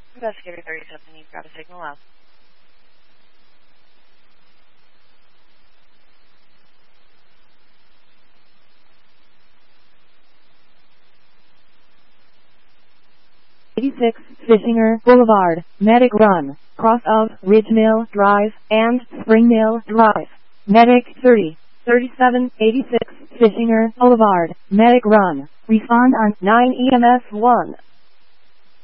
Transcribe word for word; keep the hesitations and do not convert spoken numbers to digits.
Investigator thirty-seven, you've got a signal out. eighty-six, Fishinger Boulevard, Medic Run, cross of Ridge Mill Drive and Spring Mill Drive. Medic thirty, thirty-seven, eighty-six, Fishinger Boulevard, Medic Run. Respond on nine E M S one.